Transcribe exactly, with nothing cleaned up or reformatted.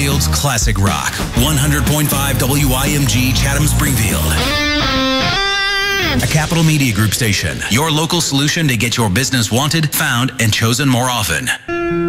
Springfield's classic rock. one hundred point five W I M G Chatham Springfield. A Capital Media Group station. Your local solution to get your business wanted, found, and chosen more often.